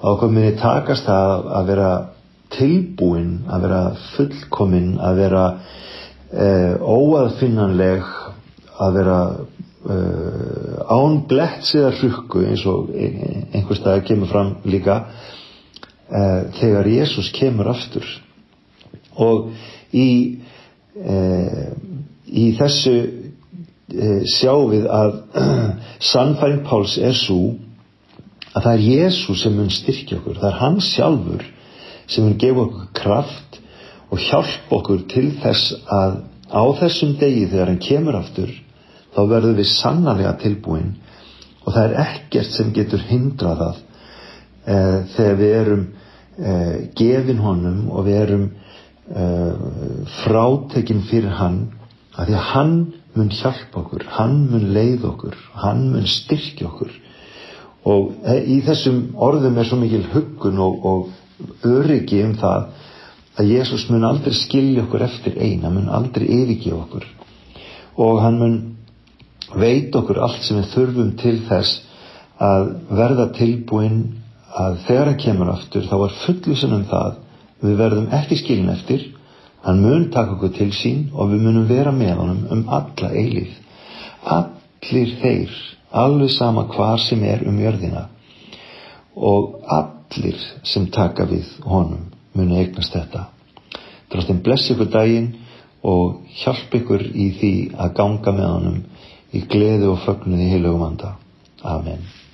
okkur muni takast að vera tilbúin, að vera fullkomin, að vera óaðfinnanleg, að vera án bletts eða hrukku, eins og einhvers staðar kemur fram líka þegar Jesús kemur aftur. Og í þessu sjáum við að sannfæring Páls sú að það Jesús sem mun styrkja okkur, það hann sjálfur sem mun gefa okkur kraft og hjálpa okkur til þess að á þessum degi þegar hann kemur aftur, þá verðum við sannarlega tilbúin, og það ekkert sem getur hindrað það þegar við erum gefin honum og við erum frátekin fyrir hann, að því að hann mun hjálpa okkur, hann mun leiða okkur, hann mun styrkja okkur. Og í þessum orðum svo mikil huggun og öryggi það að Jesús mun aldrei skilja okkur eftir eina, mun aldrei yfirgefa okkur, og hann mun veita okkur allt sem við þurfum til þess að verða tilbúin, að þegar hann kemur aftur þá fullvissan það við verðum ekki skilin eftir, hann mun taka okkur til sín og við munum vera með honum alla eilífð. Allir þeir, alveg sama hvar sem jörðina, og allir sem taka við honum muni eignast þetta. Drottinn blessi ykkur daginn og hjálpi ykkur í því að ganga með honum í gleði og fögnuði í heilögum anda. Amen.